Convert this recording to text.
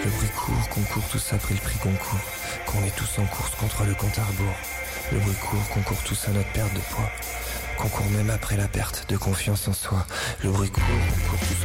Le bruit court, qu'on court tous après le prix concours, qu'on est tous en course contre le compte à rebours. Le bruit court, qu'on court tous à notre perte de poids, qu'on court même après la perte de confiance en soi. Le bruit court, qu'on court tous